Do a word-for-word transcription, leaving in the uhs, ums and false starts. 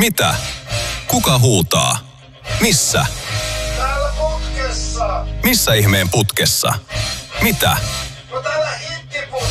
Mitä? Kuka huutaa? Missä? Täällä putkessa. Missä ihmeen putkessa? Mitä?